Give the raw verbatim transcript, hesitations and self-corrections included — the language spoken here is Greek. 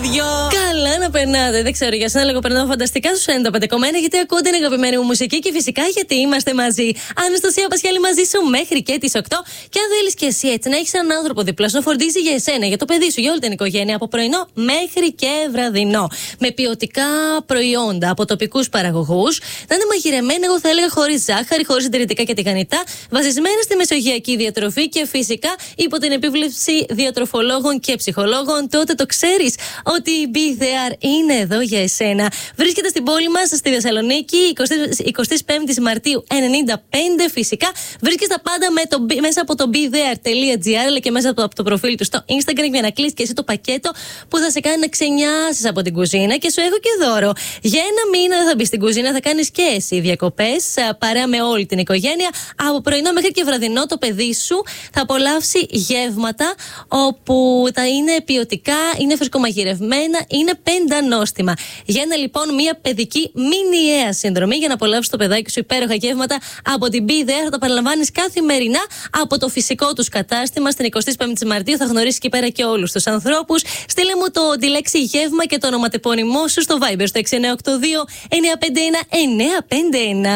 ραδιό. Καλά να περνάτε. Δεν ξέρω, για σένα λίγο περνάω φανταστικά στους ενενήντα πέντε κόμμα ένα γιατί ακούτε την αγαπημένη μου μουσική και φυσικά γιατί είμαστε μαζί. Αναστασία Πασχάλη μαζί σου μέχρι και τις οκτώ. Και αν θέλεις και εσύ έτσι να έχεις έναν άνθρωπο δίπλα σου να φροντίζει για εσένα, για το παιδί σου, για όλη την οικογένεια από πρωινό μέχρι και βραδινό. Με ποιοτικά προϊόντα από τοπικούς παραγωγούς. Να είναι μαγειρεμένα, εγώ θα έλεγα χωρίς ζάχαρη, χωρίς συντηρητικά και τηγανιτά. Βασισμένα στη μεσογειακή διατροφή και φυσικά υπό την επίβλεψη διατροφολόγων και ψυχολόγων. Τότε το ξέρεις ότι η Be There είναι εδώ για εσένα. Βρίσκεται στην πόλη μας στη Θεσσαλονίκη, εικοστή πέμπτη Μαρτίου ενενήντα πέντε. Φυσικά βρίσκεις τα πάντα με το, μέσα από το be there dot gr αλλά και μέσα από το, από το προφίλ του στο Instagram για να κλείσεις και εσύ το πακέτο που θα σε κάνει να ξενιάσεις από την κουζίνα. Και σου έχω και δώρο. Για ένα μήνα δεν θα μπεις στην κουζίνα, θα κάνεις και εσύ διακοπές παρέα με όλη την οικογένεια. Από πρωινό μέχρι και βραδινό το παιδί σου θα απολαύσει γεύματα όπου θα είναι ποιοτικά, είναι φρεσκομαγειρευμένα, είναι πεντανόστιμα. Για ένα λοιπόν μια παιδική μηνιαία συνδρομή για να απολαύσει το παιδάκι σου υπέροχα γεύματα από την Be There. Θα τα παραλαμβάνεις καθημερινά από το φυσικό τους κατάστημα στην εικοστή πέμπτη Μαρτίου. Θα γνωρίσεις εκεί πέρα και όλους τους ανθρώπους. Στείλε μου το, τη λέξη γεύμα και το ονοματεπώνυμό σου στο Viber στο έξι εννιά οκτώ δύο εννιά πέντε ένα εννιά πέντε ένα.